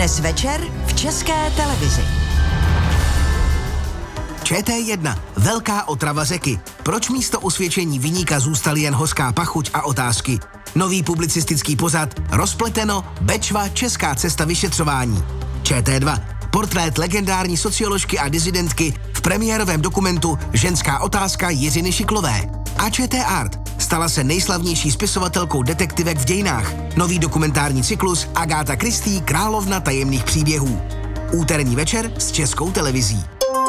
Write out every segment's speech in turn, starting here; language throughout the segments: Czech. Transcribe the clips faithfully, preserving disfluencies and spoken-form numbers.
Dnes večer v České televizi. Č T jedna. Velká otrava řeky. Proč místo osvědčení viníka zůstaly jen hořká pachuť a otázky? Nový publicistický pořad Rozpleteno, Bečva, Česká cesta vyšetřování. Č T dva. Portrét legendární socioložky a disidentky v premiérovém dokumentu Ženská otázka Jiřiny Šiklové. A Č T Art. Stala se nejslavnější spisovatelkou detektivek v dějinách. Nový dokumentární cyklus Agáta Christie, královna tajemných příběhů. Úterní večer s Českou televizí.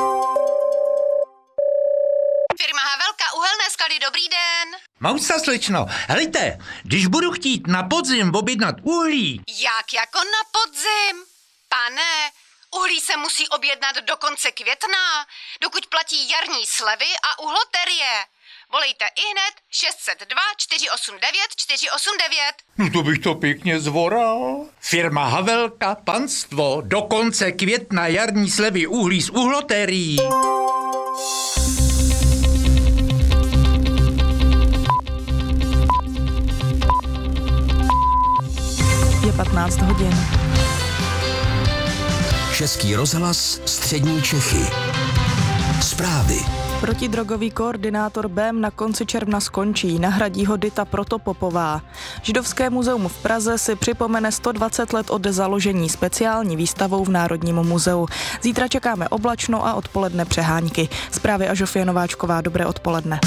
Firma Havelka, uhelné skaly, dobrý den. Mausa, slečno, helejte, když budu chtít na podzim objednat uhlí. Jak jako na podzim? Pane, uhlí se musí objednat do konce května, dokud platí jarní slevy a uhloterie. Volejte ihned šest set dva čtyři osm devět čtyři osm devět. No to bych to pěkně zvoral. Firma Havelka, panstvo, do konce května jarní slevy uhlí s uhlotérií. Je patnáct hodin. Český rozhlas, střední Čechy. Zprávy. Protidrogový koordinátor B E M na konci června skončí, nahradí ho Dita Protopopová. Židovské muzeum v Praze si připomene sto dvacet let od založení speciální výstavou v Národním muzeu. Zítra čekáme oblačno a odpoledne přehánky. Zprávy a Žofie Nováčková, dobré odpoledne.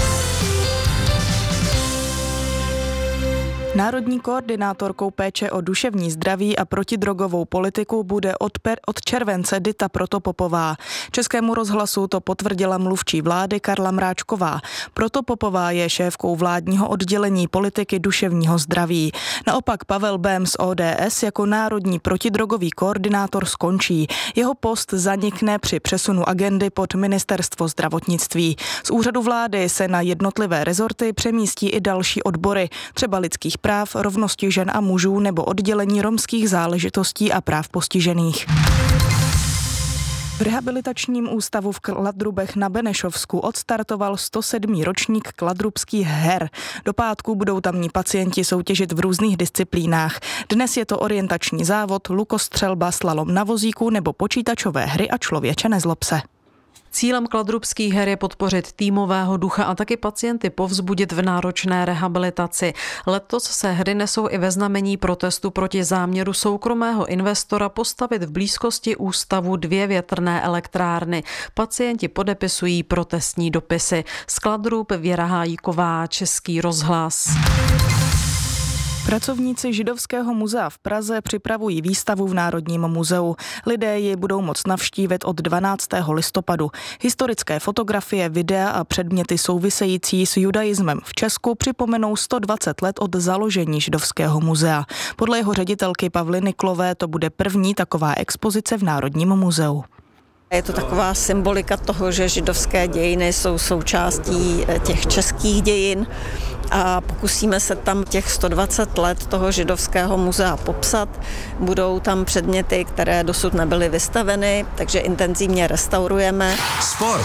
Národní koordinátorkou péče o duševní zdraví a protidrogovou politiku bude od, per, od července Dita Protopopová. Českému rozhlasu to potvrdila mluvčí vlády Karla Mráčková. Protopopová je šéfkou vládního oddělení politiky duševního zdraví. Naopak Pavel Bém z O D S jako národní protidrogový koordinátor skončí. Jeho post zanikne při přesunu agendy pod ministerstvo zdravotnictví. Z úřadu vlády se na jednotlivé rezorty přemístí i další odbory, třeba lidských práv, rovnosti žen a mužů nebo oddělení romských záležitostí a práv postižených. V rehabilitačním ústavu v Kladrubech na Benešovsku odstartoval sto sedmý ročník kladrubských her. Do pátku budou tamní pacienti soutěžit v různých disciplínách. Dnes je to orientační závod, lukostřelba, slalom na vozíku nebo počítačové hry a člověče nezlob se. Cílem kladrubských her je podpořit týmového ducha a taky pacienty povzbudit v náročné rehabilitaci. Letos se hry nesou i ve znamení protestu proti záměru soukromého investora postavit v blízkosti ústavu dvě větrné elektrárny. Pacienti podepisují protestní dopisy. Z Kladrub Věra Hájíková, Český rozhlas. Pracovníci Židovského muzea v Praze připravují výstavu v Národním muzeu. Lidé ji budou moct navštívit od dvanáctého listopadu. Historické fotografie, videa a předměty související s judaismem v Česku připomenou sto dvacet let od založení Židovského muzea. Podle jeho ředitelky Pavly Niklové to bude první taková expozice v Národním muzeu. Je to taková symbolika toho, že židovské dějiny jsou součástí těch českých dějin a pokusíme se tam těch sto dvacet let toho židovského muzea popsat. Budou tam předměty, které dosud nebyly vystaveny, takže intenzivně restaurujeme. Sport.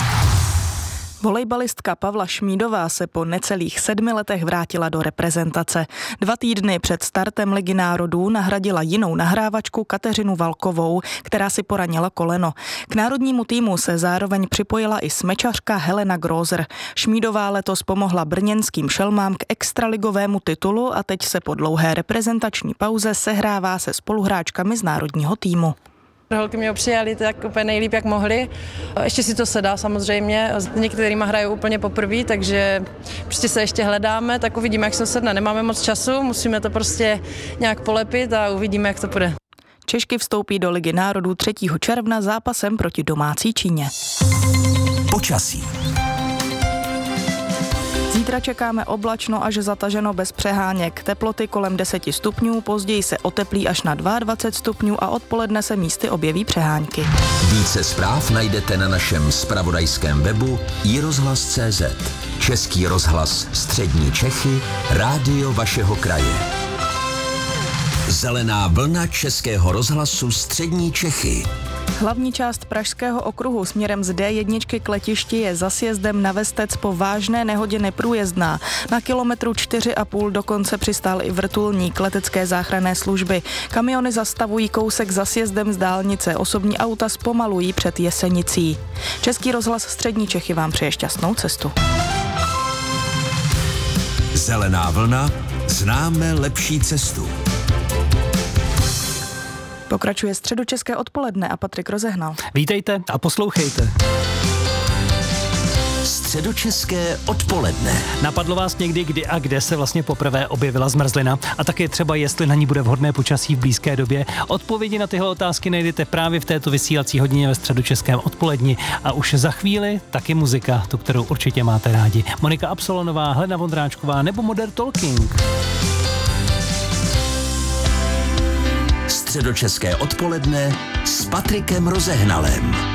Volejbalistka Pavla Šmídová se po necelých sedmi letech vrátila do reprezentace. Dva týdny před startem Ligy národů nahradila jinou nahrávačku Kateřinu Valkovou, která si poranila koleno. K národnímu týmu se zároveň připojila i smečařka Helena Grozer. Šmídová letos pomohla brněnským šelmám k extraligovému titulu a teď se po dlouhé reprezentační pauze sehrává se spoluhráčkami z národního týmu. Holky mě přijali tak úplně nejlíp, jak mohli. Ještě si to sedá samozřejmě, s některýma hrajou úplně poprvé, takže prostě se ještě hledáme, tak uvidíme, jak se sedne. Nemáme moc času, musíme to prostě nějak polepit a uvidíme, jak to půjde. Češky vstoupí do Ligy národů třetího června zápasem proti domácí Číně. Počasí. Zítra čekáme oblačno až zataženo bez přeháněk. Teploty kolem deset stupňů, později se oteplí až na dvacet dva stupňů a odpoledne se místy objeví přehánky. Více zpráv najdete na našem zpravodajském webu i rozhlas tečka cé zet. Český rozhlas, střední Čechy, rádio vašeho kraje. Zelená vlna Českého rozhlasu střední Čechy. Hlavní část Pražského okruhu směrem z D jedna k letišti je za sjezdem na Vestec po vážné nehodě neprůjezdná. Na kilometru čtyři a půl dokonce přistál i vrtulník letecké záchranné služby. Kamiony zastavují kousek za sjezdem z dálnice, osobní auta zpomalují před Jesenicí. Český rozhlas Střední Čechy vám přeje šťastnou cestu. Zelená vlna, známe lepší cestu. Pokračuje Středočeské odpoledne a Patrik Rozehnal. Vítejte a poslouchejte. Středočeské odpoledne. Napadlo vás někdy, kdy a kde se vlastně poprvé objevila zmrzlina? A také třeba, jestli na ní bude vhodné počasí v blízké době? Odpovědi na tyhle otázky najdete právě v této vysílací hodině ve Středočeském odpoledni. A už za chvíli taky muzika, tu, kterou určitě máte rádi. Monika Absolonová, Helena Vondráčková nebo Modern Talking. Středočeské odpoledne s Patrikem Rozehnalem.